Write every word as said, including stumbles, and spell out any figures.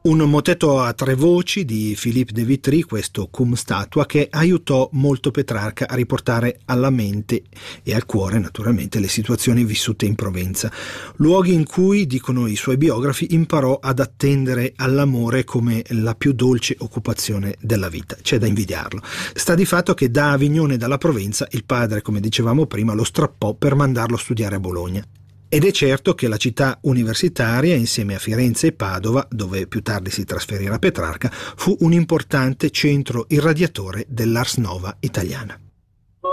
Un motetto a tre voci di Philippe de Vitry, questo Cum statua, che aiutò molto Petrarca a riportare alla mente e al cuore naturalmente le situazioni vissute in Provenza, luoghi in cui, dicono i suoi biografi, imparò ad attendere all'amore come la più dolce occupazione della vita. C'è da invidiarlo. Sta di fatto che da Avignone e dalla Provenza il padre, come dicevamo prima, lo strappò per mandarlo a studiare a Bologna. Ed è certo che la città universitaria, insieme a Firenze e Padova, dove più tardi si trasferirà Petrarca, fu un importante centro irradiatore dell'Ars Nova italiana.